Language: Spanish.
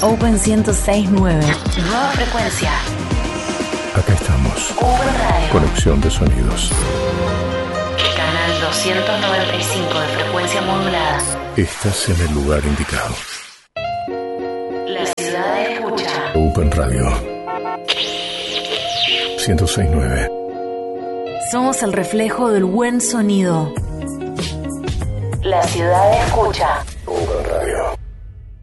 Open 106.9. Nueva frecuencia. Acá estamos. Open Radio. Conexión de sonidos. Canal 295 de frecuencia modulada. Estás en el lugar indicado. La ciudad escucha. Open Radio 106.9. Somos el reflejo del buen sonido. La ciudad escucha. Open